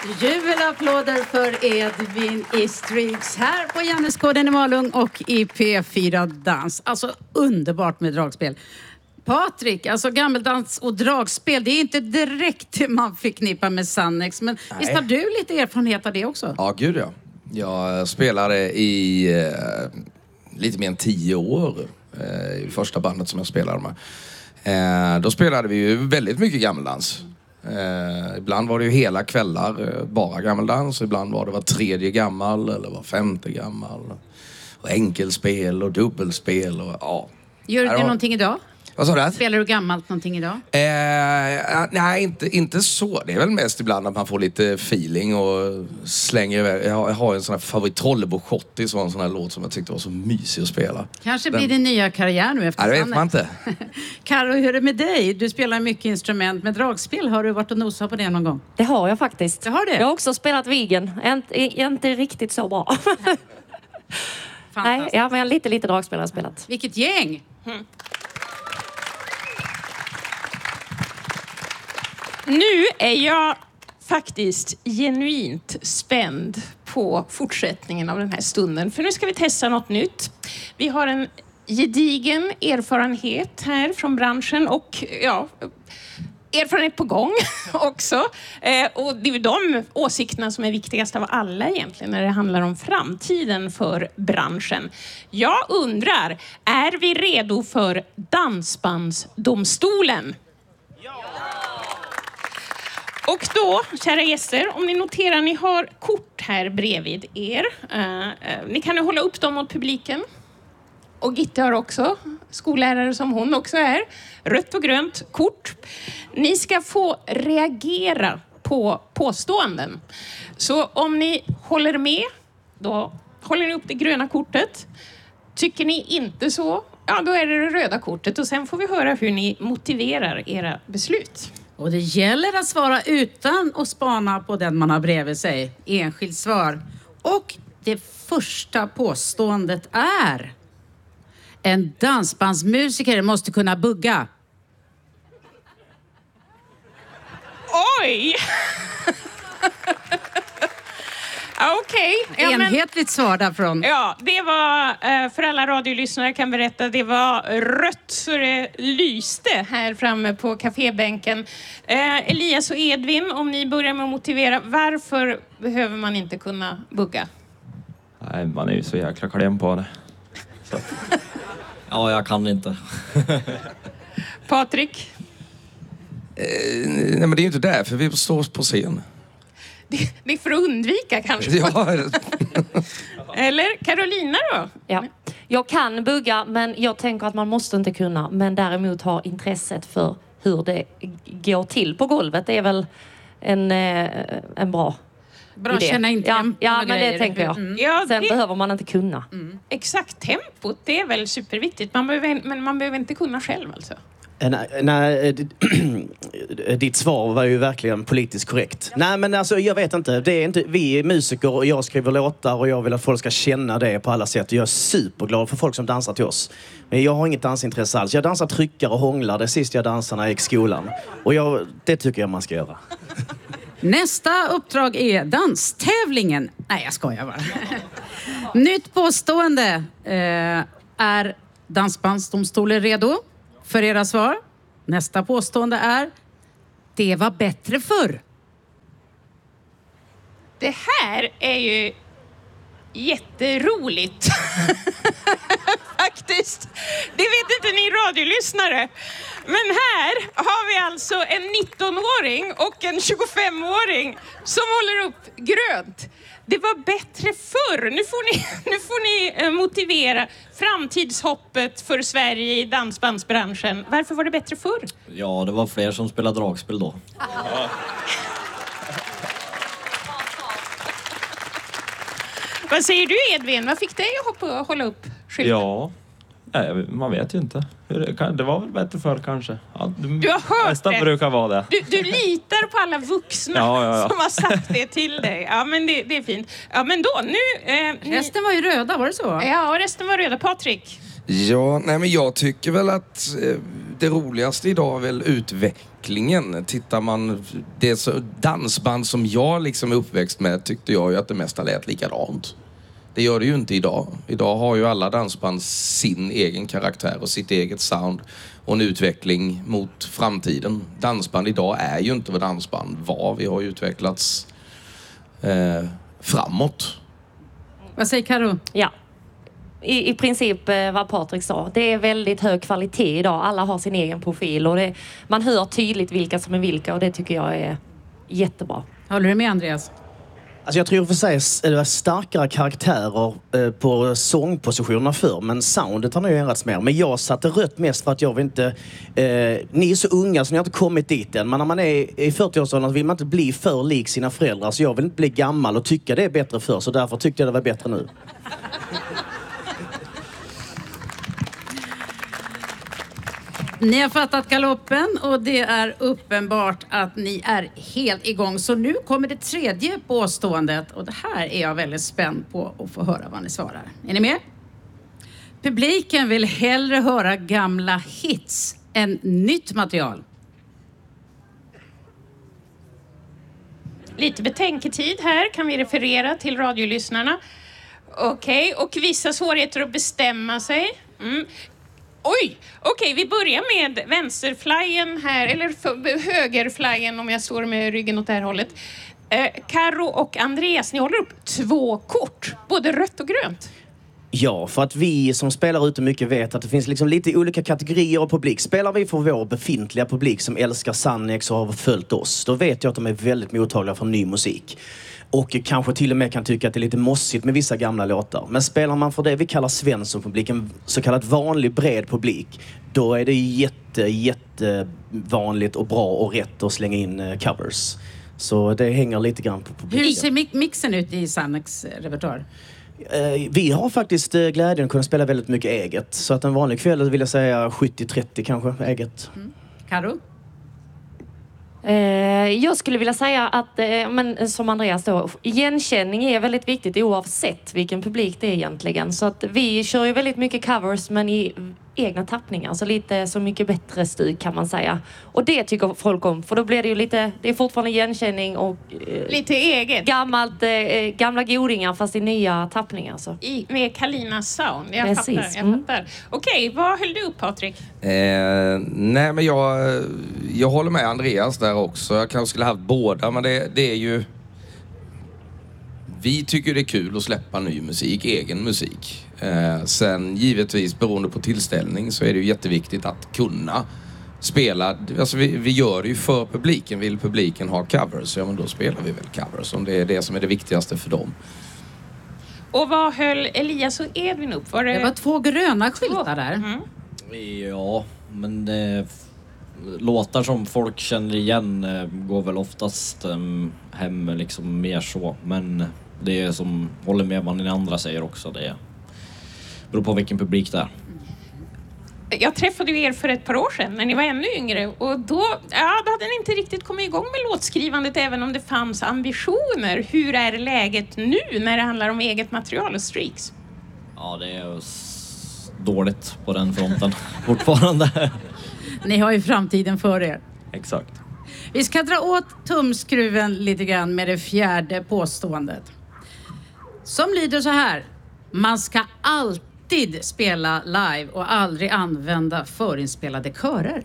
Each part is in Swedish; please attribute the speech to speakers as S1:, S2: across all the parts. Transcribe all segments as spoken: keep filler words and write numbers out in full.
S1: Jubelapplåder för Edvin Istrix här på Janneskoden i Malung och i P fyra Dans. Alltså underbart med dragspel. Patrik, alltså gammeldans och dragspel, det är inte direkt det man förknippar med Sannex. Men Nej. Visst har du lite erfarenhet av det också?
S2: Ja, gud ja. Jag spelade i eh, lite mer än tio år eh, i första bandet som jag spelade med. Eh, då spelade vi ju väldigt mycket gammeldans. Eh, ibland var det ju hela kvällar eh, bara gammeldans. Ibland var det var tredje gammal eller var femte gammal. Och enkelspel och dubbelspel och ja.
S1: Gör du
S2: var...
S1: någonting idag?
S2: Vad sa du?
S1: Spelar du gammalt någonting idag?
S2: Eh, nej, inte, inte så. Det är väl mest ibland att man får lite feeling och slänger iväg. Jag har, jag har en sån här favorit Trollebo-Schotti, så en sån här låt som jag tyckte var så mysig att spela.
S1: Kanske blir din nya karriär nu efter
S2: Nej, det vet man inte.
S1: Karo, hur är det med dig? Du spelar mycket instrument med dragspel. Har du varit och nosat på det någon gång?
S3: Det har jag faktiskt.
S1: Det har det?
S3: Jag har också spelat Viggen. Inte, inte riktigt så bra. Nej, ja, men lite, lite dragspel har jag spelat.
S1: Vilket gäng!
S4: Mm. Nu är jag faktiskt genuint spänd på fortsättningen av den här stunden. För nu ska vi testa något nytt. Vi har en gedigen erfarenhet här från branschen och ja, erfarenhet på gång också. Eh, och det är de åsikterna som är viktigast av alla egentligen när det handlar om framtiden för branschen. Jag undrar, är vi redo för Dansbandsdomstolen? Och då, kära gäster, om ni noterar, ni har kort här bredvid er. Uh, uh, ni kan nu hålla upp dem mot publiken. Och Gitte har också, skollärare som hon också är. Rött och grönt kort. Ni ska få reagera på påståenden. Så om ni håller med, då håller ni upp det gröna kortet. Tycker ni inte så, ja då är det det röda kortet. Och sen får vi höra hur ni motiverar era beslut.
S1: Och det gäller att svara utan att spana på den man har bredvid sig. Enskilt svar. Och det första påståendet är: en dansbandsmusiker måste kunna bugga.
S4: Oj! Okej. Okay. Ja,
S1: enhetligt svar därifrån.
S4: Ja, det var, för alla radiolyssnare kan berätta, det var rött så det lyste här framme på kafébänken. Eh, Elias och Edvin, om ni börjar med att motivera, varför behöver man inte kunna bugga?
S5: Nej, man är ju så jäkla klen på det. Så. Ja, jag kan inte.
S4: Patrik?
S2: Eh, nej, men det är ju inte därför vi står på scen.
S4: Det, det är för att undvika kanske.
S2: Ja.
S4: Eller Carolina då?
S3: Ja. Jag kan bugga, men jag tänker att man måste inte kunna. Men däremot ha intresset för hur det går till på golvet. Det är väl en, en bra
S1: Bra
S3: idé.
S1: Känna in tempo.
S3: Ja, ja men
S1: grejer.
S3: det tänker jag.
S4: Mm. Ja,
S3: Sen
S4: det...
S3: behöver man inte kunna.
S4: Mm. Exakt, tempot, det är väl superviktigt. Man behöver, men man behöver inte kunna själv alltså.
S6: Nej, nej, ditt svar var ju verkligen politiskt korrekt. Ja. Nej, men alltså jag vet inte. Det är inte. Vi är musiker och jag skriver låtar och jag vill att folk ska känna det på alla sätt. Jag är superglad för folk som dansar till oss. Men jag har inget dansintresse alls. Jag dansar tryckare och hånglar. Det sist jag dansade när jag gick i skolan. Och jag, det tycker jag man ska göra.
S1: Nästa uppdrag är danstävlingen. Nej, jag skojar bara. Nytt påstående. Eh, är Dansbandsdomstolen redo för era svar? Nästa påstående är: det var bättre förr.
S4: Det här är ju jätteroligt. Faktiskt. Det vet inte ni radiolyssnare. Men här har vi alltså en nittonåring och en tjugofemåring som håller upp grönt. Det var bättre förr. Nu får ni, nu får ni motivera framtidshoppet för Sverige i dansbandsbranschen. Varför var det bättre förr?
S5: Ja, det var fler som spelade dragspel då.
S4: Vad säger du, Edvin? Vad fick dig att hoppa och hålla upp skylten?
S5: Ja, nej, man vet ju inte. Det var väl bättre förr kanske. Ja, det,
S4: du har hört
S5: nästan
S4: det.
S5: Brukar vara det.
S4: Du, du litar på alla vuxna
S5: ja, ja, ja.
S4: som har sagt det till dig. Ja, men det, det är fint. Ja, men då, nu... Eh,
S1: resten var ju röda, var det så?
S4: Ja, och resten var röda. Patrik?
S2: Ja, nej men jag tycker väl att eh, det roligaste idag är väl utvecklingen. Tittar man, det är så, dansband som jag liksom är uppväxt med tyckte jag ju att det mesta lät likadant. Det gör det ju inte idag. Idag har ju alla dansband sin egen karaktär och sitt eget sound och en utveckling mot framtiden. Dansband idag är ju inte vad dansband var. Vi har ju utvecklats eh, framåt.
S1: Vad säger Karo?
S3: Ja. I, I princip eh, vad Patrik sa. Det är väldigt hög kvalitet idag. Alla har sin egen profil och det, man hör tydligt vilka som är vilka och det tycker jag är jättebra.
S1: Håller du med, Andreas?
S6: Alltså jag tror för sig att det var starkare karaktärer eh, på sångpositionerna förr, men soundet har nog ändrats mer. Men jag satte rött mest för att jag vill inte... Eh, ni är så unga så ni har inte kommit dit än. Men när man är i fyrtioårsåldern vill man inte bli för lik sina föräldrar. Så jag vill inte bli gammal och tycka det är bättre förr. Så därför tyckte jag det var bättre nu.
S1: Ni har fattat galoppen och det är uppenbart att ni är helt igång. Så nu kommer det tredje påståendet och det här är jag väldigt spänd på att få höra vad ni svarar. Är ni med? Publiken vill hellre höra gamla hits än nytt material.
S4: Lite betänketid här kan vi referera till radiolyssnarna. Okej, okay. Och vissa svårigheter att bestämma sig. Mm. Oj, okej, okay, vi börjar med vänsterflyen här, eller för, högerflyen om jag står med ryggen åt det här hållet. Eh, Karo och Andreas, ni håller upp två kort, både rött och grönt.
S6: Ja, för att vi som spelar ute mycket vet att det finns liksom lite olika kategorier av publik. Spelar vi för vår befintliga publik som älskar Sannex och har följt oss, då vet jag att de är väldigt mottagliga för ny musik. Och kanske till och med kan tycka att det är lite mossigt med vissa gamla låtar. Men spelar man för det vi kallar Svensson-publik, en så kallad vanlig bred publik, då är det jätte, jätte vanligt och bra och rätt att slänga in covers. Så det hänger lite grann på publiken.
S1: Hur ser mixen ut i Sannex repertoar?
S6: Vi har faktiskt glädjen att kunna spela väldigt mycket eget. Så att en vanlig kväll vill jag säga sjuttio trettio kanske eget.
S1: Mm. Karo?
S3: Eh, jag skulle vilja säga att, eh, men som Andreas då, igenkänning är väldigt viktigt oavsett vilken publik det är egentligen. Så att vi kör ju väldigt mycket covers men i egna tappningar. Så lite Så mycket bättre stuk kan man säga. Och det tycker folk om. För då blir det ju lite, det är fortfarande igenkänning och...
S4: Eh, lite eget.
S3: Gammalt, eh, gamla godingar fast i nya tappningar. Så.
S4: I, med Kalinas sound. Jag
S3: Precis.
S4: fattar. Jag
S3: Mm.
S4: fattar. Okej, vad höll du upp, Patrik?
S2: Eh, nej men jag, jag håller med Andreas där också. Jag kanske skulle haft båda, men det, det är ju... Vi tycker det är kul att släppa ny musik, egen musik. Eh, sen givetvis beroende på tillställning så är det ju jätteviktigt att kunna spela. Alltså vi, vi gör det ju för publiken. Vill publiken ha covers, ja men då spelar vi väl covers om det är det som är det viktigaste för dem.
S4: Och vad höll Elias och Edvin upp? Var det...
S1: det var två gröna skyltar där.
S4: Mm.
S5: Ja, men det, låtar som folk känner igen eh, går väl oftast eh, hem liksom mer så. Men det är som håller med vad ni andra säger också. Det beror på vilken publik det är.
S4: Jag träffade ju er för ett par år sedan när ni var ännu yngre och då, ja, då hade ni inte riktigt kommit igång med låtskrivandet även om det fanns ambitioner. Hur är läget nu när det handlar om eget material och streaks?
S5: Ja, det är s- dåligt på den fronten fortfarande.
S1: Ni har ju framtiden för er.
S5: Exakt.
S1: Vi ska dra åt tumskruven lite grann med det fjärde påståendet. Som lyder så här. Man ska alltid spela live och aldrig använda förinspelade körer.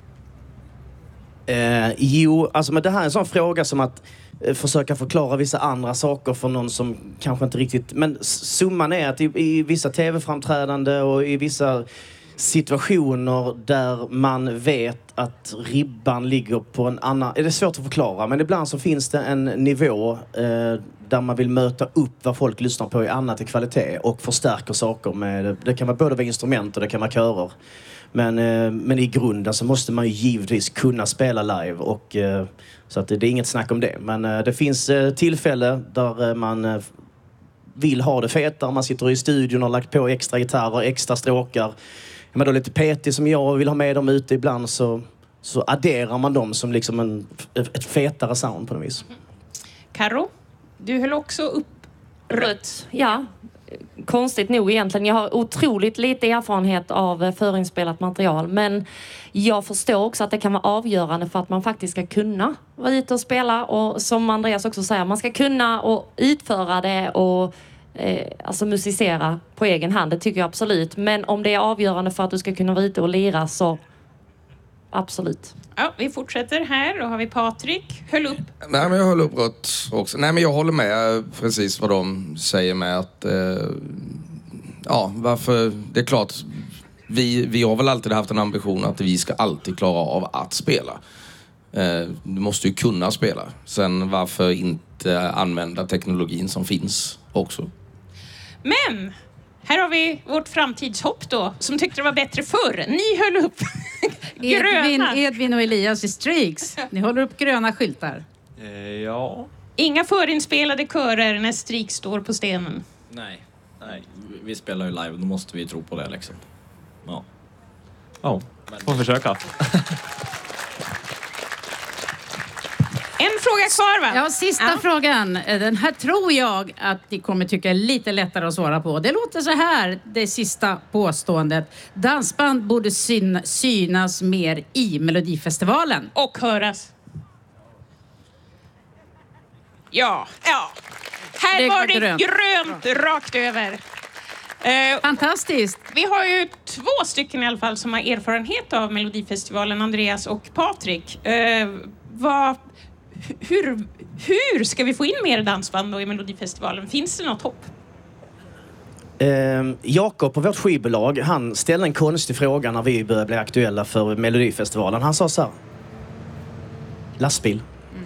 S6: Eh, jo, alltså men det här är en sån fråga som att eh, försöka förklara vissa andra saker för någon som kanske inte riktigt... Men summan är att i, i vissa tv-framträdande och i vissa situationer där man vet att ribban ligger på en annan... Är det svårt att förklara, men ibland så finns det en nivå eh, där man vill möta upp vad folk lyssnar på i annat i kvalitet och förstärker saker med... Det kan vara både vara instrument och det kan vara körer. Men, eh, men i grunden så måste man ju givetvis kunna spela live och eh, så att det, det är inget snack om det. Men eh, det finns eh, tillfälle där eh, man eh, vill ha det fetare. Man sitter i studion och har lagt på extra gitarrer, extra stråkar. Men då lite petig som jag vill ha med dem ute ibland så, så adderar man dem som liksom en, ett fetare sound på något vis.
S4: Karo, du höll också upp
S3: Rött. Ja. konstigt nog egentligen. Jag har otroligt lite erfarenhet av förinspelat material, men jag förstår också att det kan vara avgörande för att man faktiskt ska kunna vara ute och spela, och som Andreas också säger, man ska kunna och utföra det och eh, alltså musicera på egen hand, det tycker jag absolut. Men om det är avgörande för att du ska kunna vara ute och lira, så absolut.
S4: Ja, vi fortsätter här. Då har vi Patrik. Höll upp.
S2: Nej, men jag höll upp rött också. Nej, men jag håller med precis vad de säger med att... Eh, ja, varför... Det är klart, vi, vi har väl alltid haft en ambition att vi ska alltid klara av att spela. Eh, du måste ju kunna spela. Sen varför inte använda teknologin som finns också.
S4: Men... Här har vi vårt framtidshopp då, som tyckte det var bättre förr. Ni höll upp
S1: Edvin,
S4: gröna.
S1: Edvin och Elias i Streaks. Ni håller upp gröna skyltar.
S5: Eh, ja.
S4: Inga förinspelade körer när Strik står på stenen.
S5: Nej. Nej, vi spelar ju live. Då måste vi tro på det liksom. Ja.
S7: Ja, får försöka.
S4: En fråga kvar, va?
S1: Ja, sista
S4: Ja.
S1: frågan. Den här tror jag att ni kommer tycka är lite lättare att svara på. Det låter så här, det sista påståendet. Dansband borde syn- synas mer i Melodifestivalen.
S4: Och höras. Ja, ja. Här
S1: Det
S4: var
S1: var
S4: det
S1: grönt.
S4: grönt rakt över. Eh,
S1: Fantastiskt.
S4: vi har ju två stycken i alla fall som har erfarenhet av Melodifestivalen, Andreas och Patrik. Eh, vad, hur, hur ska vi få in mer dansband då i Melodifestivalen? Finns det något hopp?
S6: Eh, Jakob på vårt skivbolag, han ställde en konstig fråga när vi började bli aktuella för Melodifestivalen. Han sa så här: lastbil.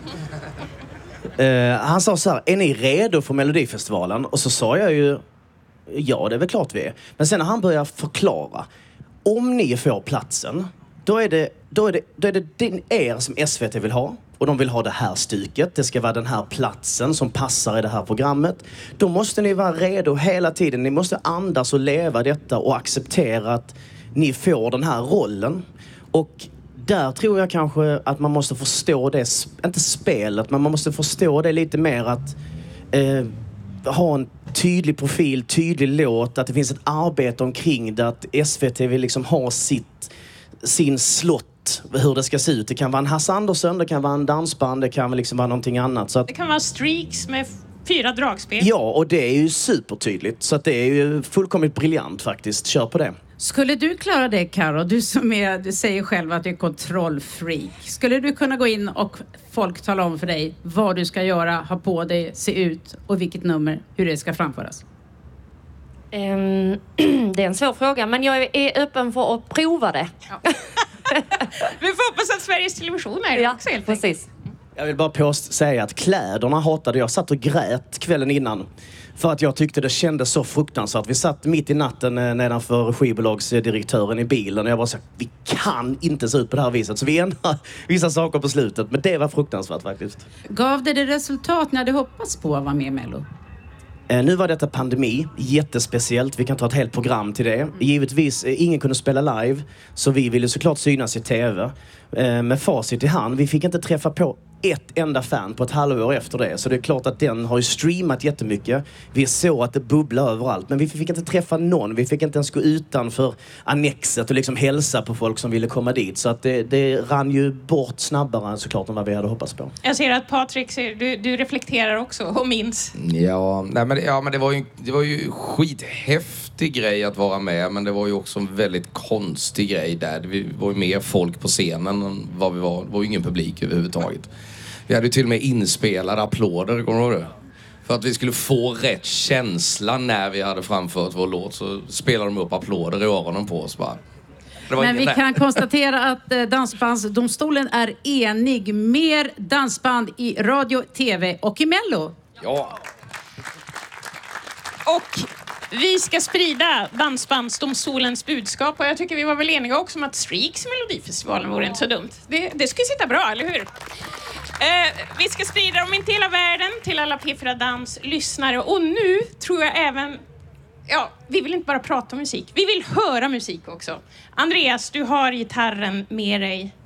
S6: Eh, han sa så här: är ni redo för Melodifestivalen? Och så sa jag ju, ja, det är väl klart vi är. Men sen när han började förklara, om ni får platsen, då är det, då är det, då är det din, er som S V T vill ha. Och de vill ha det här stycket. Det ska vara den här platsen som passar i det här programmet. Då måste ni vara redo hela tiden. Ni måste andas och leva detta och acceptera att ni får den här rollen. Och där tror jag kanske att man måste förstå det, inte spelet, men man måste förstå det lite mer att eh, ha en tydlig profil, tydlig låt, att det finns ett arbete omkring det, att S V T vill liksom ha sitt, sin slott, hur det ska se ut. Det kan vara en Hasse Andersson, det kan vara en dansband, det kan väl liksom vara någonting annat. Så att,
S4: Det kan vara Streaks med f- fyra dragspel.
S6: ja, och det är ju supertydligt. Så att det är ju fullkomligt briljant faktiskt. Kör på det.
S1: Skulle du klara det, Karo? Du som är, du säger själv att du är kontrollfreak. Skulle du kunna gå in och folk tala om för dig vad du ska göra, ha på dig, se ut och vilket nummer, hur det ska framföras?
S3: Ehm, det är en svår fråga, men jag är öppen för att prova det.
S4: Vi får hoppas att Sveriges Television är det
S3: Ja,
S4: också helt enkelt.
S3: precis.
S6: Jag vill bara påst- säga att kläderna hatade jag. Satt och grät kvällen innan. För att jag tyckte det kändes så fruktansvärt. Vi satt mitt i natten eh, nedanför skivbolagsdirektören i bilen. Och jag bara sa, vi kan inte se ut på det här viset. Så vi ändrade vissa saker på slutet. Men det var fruktansvärt faktiskt.
S1: Gav det det resultat ni hade hoppats på att vara med i Mello?
S6: Eh, nu var detta pandemi, jättespeciellt. Vi kan ta ett helt program till det. Givetvis, eh, ingen kunde spela live. Så vi ville såklart synas i tv. Eh, med facit i hand, vi fick inte träffa på ett enda fan på ett halvår efter det. Så det är klart att den har ju streamat jättemycket. Vi såg att det bubblade överallt. Men vi fick inte träffa någon. Vi fick inte ens gå utanför annexet och liksom hälsa på folk som ville komma dit. Så att det, det rann ju bort snabbare såklart än vad vi hade hoppats på.
S4: Jag ser att Patrik, ser, du, du reflekterar också och minns.
S2: Ja, nej, men, ja, men det var ju, det var ju skithäftig grej att vara med, men det var ju också en väldigt konstig grej där. Det var ju mer folk på scenen än vad vi var. Det var ju ingen publik överhuvudtaget. Vi hade ju till och med inspelade applåder, kommer du ihåg det? För att vi skulle få rätt känsla när vi hade framfört vår låt, så spelade de upp applåder i öronen på oss bara. Det var
S1: Men
S2: ingen-
S1: vi kan konstatera att eh, Dansbandsdomstolen är enig. Mer dansband i radio, tv och i Mello.
S2: Ja.
S4: Och vi ska sprida Dansbandsdomstolens budskap. Och jag tycker vi var väl eniga också om att Streaks i Melodifestivalen vore inte så dumt. Det, det skulle sitta bra, eller hur? Eh, vi ska sprida dem in till hela världen, till alla P fyra Dans lyssnare. Och nu tror jag även... Ja, vi vill inte bara prata om musik. Vi vill höra musik också. Andreas, du har gitarren med dig